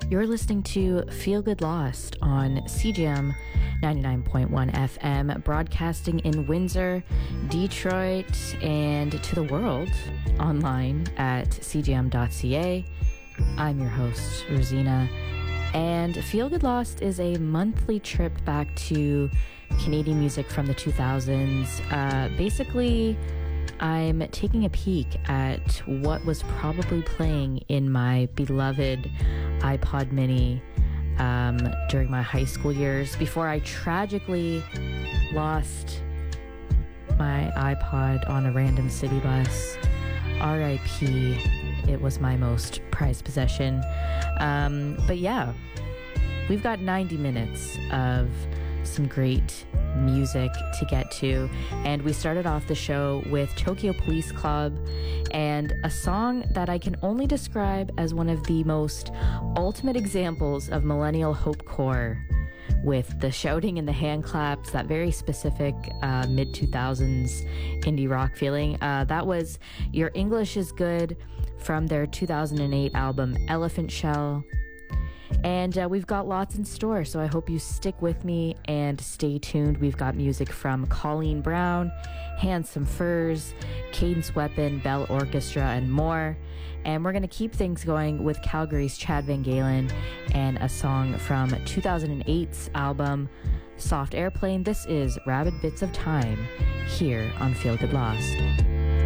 You're listening to Feel Good Lost on CJAM 99.1 FM, broadcasting in Windsor, Detroit, and to the world online at cjam.ca. I'm your host, Rosina, and Feel Good Lost is a monthly trip back to Canadian music from the 2000s. Basically, I'm taking a peek at what was probably playing in my beloved iPod mini during my high school years before I tragically lost my iPod on a random city bus. R.I.P. It was my most prized possession. But yeah, we've got 90 minutes of some great music to get to, and we started off the show with Tokyo Police Club and a song that I can only describe as one of the most ultimate examples of millennial hopecore, with the shouting and the hand claps, that very specific mid-2000s indie rock feeling. That was Your English is Good from their 2008 album Elephant Shell. And we've got lots in store, so I hope you stick with me and stay tuned. We've got music from Colleen Brown, Handsome Furs, Cadence Weapon, Bell Orchestra, and more. And we're going to keep things going with Calgary's Chad Van Galen and a song from 2008's album Soft Airplane. This is Rabid Bits of Time here on Feel Good Lost.